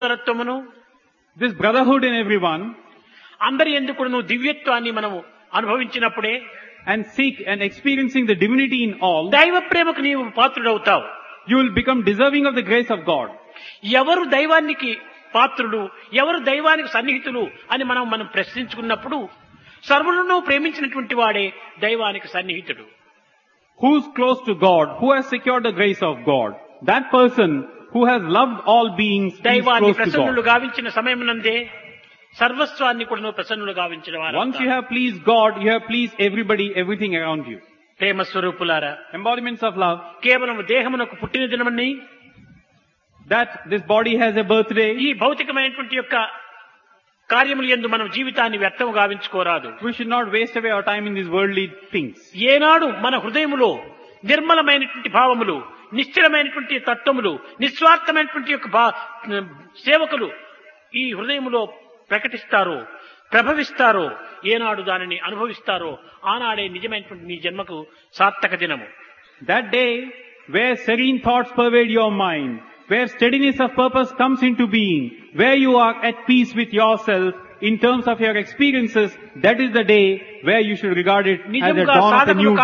సోదరత్వమును, this brotherhood in everyone, అందరి ఎందుకు దివ్యత్వాన్ని మనము అనుభవించినప్పుడే and seek and experiencing the divinity in all, దైవ ప్రేమకు నీవు పాత్రుడవుతావు. you will become deserving of the grace of God. ఎవరు దైవానికి పాత్రుడు, ఎవరు దైవానికి సన్నిహితులు అని మనం ప్రశ్నించుకున్నప్పుడు సర్వులను ప్రేమించినటువంటి వాడే దైవానికి సన్నిహితుడు. Who's close to God, who has secured the grace of God, that person who has loved all beings is దైవాన్ని close to ప్రసన్నులు God. గావించిన సమయమునందే సర్వస్వాన్ని కూడా ప్రసన్నులు గావించిన Once you వారు. have pleased God, you have pleased everybody, everything around you. ప్రేమ స్వరూపులారా, Embodiments of love, కేవలం దేహమునకు పుట్టిన దినమని that this body has a birthday. ఈ భౌతికమైనటువంటి యొక్క కార్యములు యందు మనం జీవితాన్ని వ్యర్థము గావించుకోరాదు. We should not waste away our time in these worldly things. ఏనాడు మన హృదయములో నిర్మలమైనటువంటి భావములు, నిశ్చలమైనటువంటి తత్వములు, నిస్వార్థమైనటువంటి యొక్క సేవకులు ఈ హృదయములో ప్రకటిస్తారో, ప్రభవిస్తారో, ఏనాడు దానిని అనుభవిస్తారో ఆనాడే నిజమైనటువంటి నీ జన్మకు సార్థక దినము. That day where serene thoughts pervade your mind, where steadiness of purpose comes into being, where you are at peace with yourself in terms of your experiences, that is the day where you should regard it as the నిజముగా dawn of a సాధకులు new day.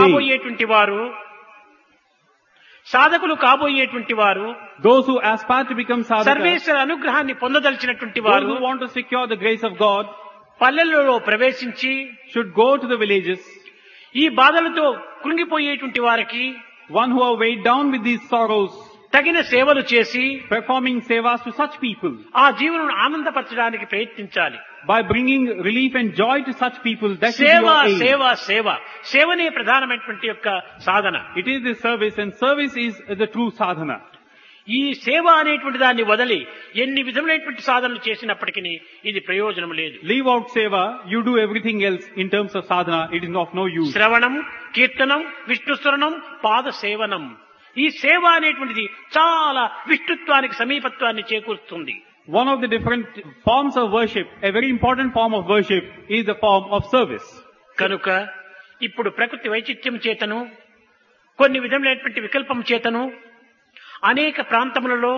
కాబోయేటువంటి వారు Those who aspire to become sadhakas, సర్వేశ్వర అనుగ్రహాన్ని పొందదలిచినటువంటి those వారు who want to secure the grace of God, పల్లెలలో ప్రవేశించి should go to the villages. ఈ బాధలతో కృంగిపోయేటువంటి వారికి One who are weighed down with these sorrows, తగిన సేవలు చేసి performing sevas to such people, ఆ జీవనను ఆనందపరచడానికి ప్రయత్నించాలి. by bringing relief and joy to such people, that is సేవ your aim. సేవ సేవ సేవనే ప్రధానమైనటువంటి యొక్క సాధన. It is the service, and service is the true sadhana. ఈ సేవ అనేటువంటి దాన్ని వదిలి ఎన్ని విధములైనటువంటి సాధనలు చేసినప్పటికీ ఇది ప్రయోజనం లేదు. Leave out seva, you do everything else in terms of sadhana, it is of no use. శ్రవణం, కీర్తనం, విష్ణుస్మరణం, పాద సేవనం. ఈ సేవ అనేటువంటిది చాలా విష్ణుత్వానికి సమీపత్వాన్ని చేకూరుస్తుంది. One of the different forms of worship, a very important form of worship, is the form of service. కనుక ఇప్పుడు ప్రకృతి వైచిత్యం చేతను, కొన్ని విధములైనటువంటి వికల్పం చేతను అనేక ప్రాంతములలో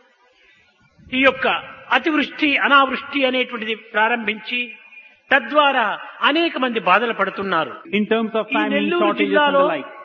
ఈ యొక్క అతివృష్టి అనావృష్టి అనేటువంటిది ప్రారంభించి తద్వారా అనేక మంది బాధలు పడుతున్నారు. In terms of ఈ famine, నెల్లూరు shortages and జిల్లాలో the like.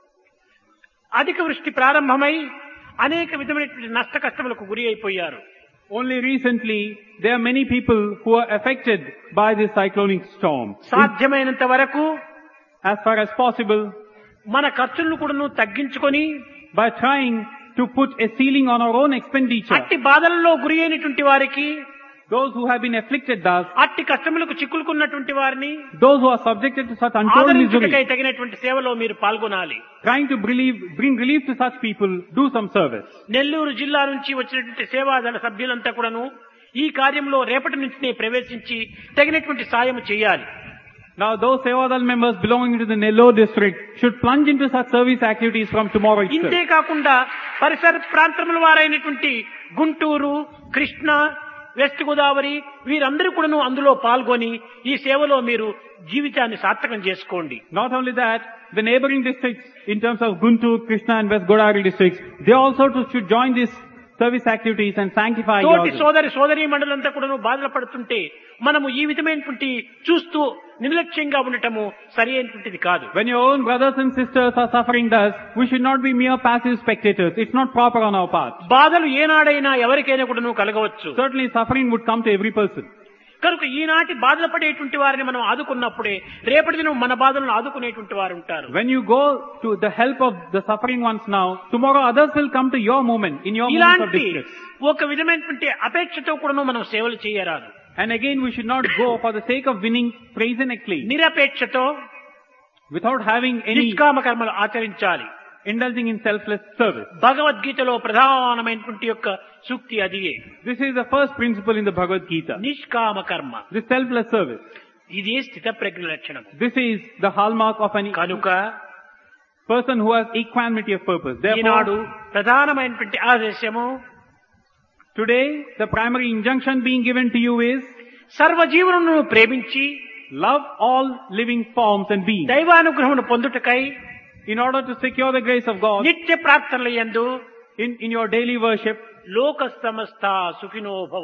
అధిక వృష్టి ప్రారంభమై అనేక విధమైనటువంటి నష్ట కష్టములకు గురి అయిపోయారు. Only recently, there are many people who are affected by this cyclonic storm. సాధ్యమైనంత వరకు As far as possible, మన ఖర్చులను కూడా తగ్గించుకొని by trying to put a ceiling on our own expenditure, అట్టి బాధలలో గురి అయినటువంటి వారికి, those who have been afflicted thus, అట్టి కష్టములకు చిక్కులుకున్నటువంటి వారిని those who are subjected to such untold ఆదరించుటకై misery, తగినటువంటి సేవలో మీరు పాల్గొనాలి. trying to bring relief to such people, do some service. Nellore జిల్లా నుంచి వచ్చినటువంటి సేవాదళ సభ్యులంతా కూడాను ఈ కార్యంలో రేపటి నుంచి ప్రవేశించి తగినటువంటి సాయం చేయాలి. Now those Sevadal members belonging to the Nellore district should plunge into such service activities from tomorrow itself. ఇంతే కాకుండా పరిసర ప్రాంతముల వారైనటువంటి గుంటూరు, కృష్ణ, వెస్ట్ గోదావరి వీరందరూ కూడాను అందులో పాల్గొని ఈ సేవలో మీరు జీవితాన్ని సార్థకం చేసుకోండి. Not only that, the neighboring districts in terms of Guntur, Krishna and West Godavari districts, they also should join these service activities and sanctify తోటి yourselves. సోదరీ మండలంతా కూడాను బాధలు పడుతుంటే మనము ఈ విధమైనటువంటి చూస్తూ నిర్లక్ష్యంగా ఉండటము సరి అయినటువంటిది కాదు. When your own brothers and sisters are suffering thus, we should not be mere passive spectators. It's not proper on our part. బాధలు ఏనాడైనా ఎవరికైనా కూడాను కలగవచ్చు. Certainly suffering would come to every person. కనుక ఈనాటి బాధలు పడేటువంటి వారిని మనం ఆదుకున్నప్పుడే రేపటి దినం మన బాధలను ఆదుకునేటువంటి వారు ఉంటారు. When you go to the help of the suffering ones now, tomorrow others will come to your moment, in your moment of ఇలాంటి distress. ఒక విధమైనటువంటి అపేక్షతో కూడాను మనం సేవలు చేయరాదు. And again, we should not go for the sake of winning praise and acclaim, నిరపేక్షతో without having any నిష్కామ కర్మలు ఆచరించాలి. indulging in selfless service. భగవద్గీతలో ప్రధానమైనటువంటి యొక్క సూక్తి అదియే. This is the first principle in the Bhagavad Gita. నిష్కామ కర్మ, This selfless service. ఇది స్థిత ప్రజ్ఞ లక్షణం. This is the hallmark of an కనుక person who has equanimity of purpose. Eenadu Therefore, ప్రధానమైనటువంటి ఆదేశము today the primary injunction being given to you is సర్వజీవులను ప్రేమించి love all living forms and beings. దైవానుగ్రహమును పొందుటకై In order to secure the grace of God, నిత్య ప్రార్థనల యందు in your daily worship, లోక సమస్త సుఖినో భవ